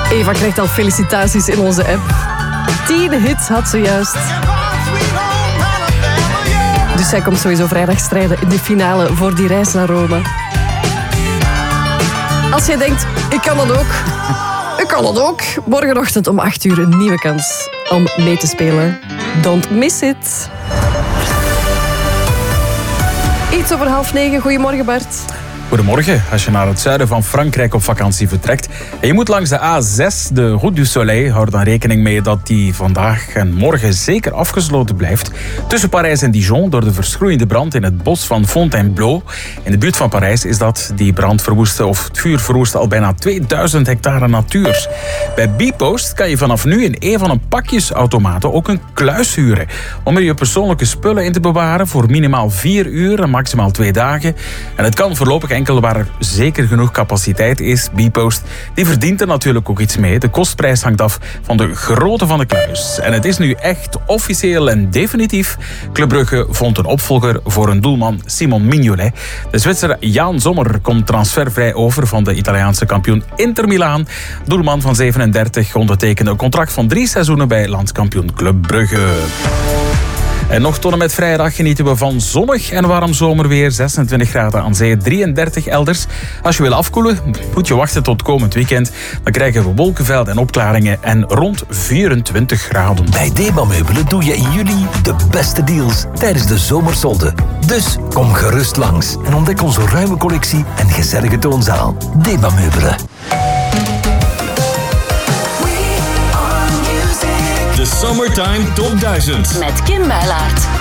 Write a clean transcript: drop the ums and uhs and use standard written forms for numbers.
Eva krijgt al felicitaties in onze app. 10 hits had ze juist. Dus zij komt sowieso vrijdag strijden in de finale voor die reis naar Rome. Als jij denkt, ik kan dat ook. Ik kan dat ook. Morgenochtend om 8 uur een nieuwe kans om mee te spelen. Don't miss it. Iets over 8:30. Goedemorgen Bart. Goedemorgen. Als je naar het zuiden van Frankrijk op vakantie vertrekt en je moet langs de A6, de Route du Soleil, hou dan rekening mee dat die vandaag en morgen zeker afgesloten blijft. Tussen Parijs en Dijon door de verschroeiende brand in het bos van Fontainebleau. In de buurt van Parijs is dat. Die brand verwoestte, of het vuur verwoestte al bijna 2000 hectare natuur. Bij Bpost kan je vanaf nu in een van een pakjesautomaten ook een kluis huren. Om er je persoonlijke spullen in te bewaren voor minimaal 4 uur en maximaal 2 dagen. En het kan voorlopig enkel waar er zeker genoeg capaciteit is. Bpost die verdient er natuurlijk ook iets mee. De kostprijs hangt af van de grootte van de kluis. En het is nu echt officieel en definitief. Club Brugge vond een opvolger voor een doelman, Simon Mignolet. De Zwitser Jan Sommer komt transfervrij over van de Italiaanse kampioen Inter Milaan. Doelman van 37 ondertekende een contract van 3 seizoenen bij landskampioen Club Brugge. En nog tot en met vrijdag genieten we van zonnig en warm zomerweer. 26 graden aan zee, 33 elders. Als je wil afkoelen, moet je wachten tot komend weekend. Dan krijgen we wolkenvelden en opklaringen en rond 24 graden. Bij Deba Meubelen doe je in juli de beste deals tijdens de zomersolden. Dus kom gerust langs en ontdek onze ruime collectie en gezellige toonzaal. Deba Meubelen. De Summertime Top 1000. Met Kim Bijlaert.